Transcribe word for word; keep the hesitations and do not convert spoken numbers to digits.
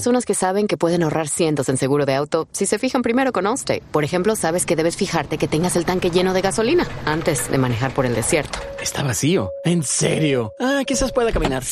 personas que saben que pueden ahorrar cientos en seguro de auto si se fijan primero con Allstate. Por ejemplo, sabes que debes fijarte que tengas el tanque lleno de gasolina antes de manejar por el desierto. Está vacío. ¿En serio? Ah, quizás pueda caminar.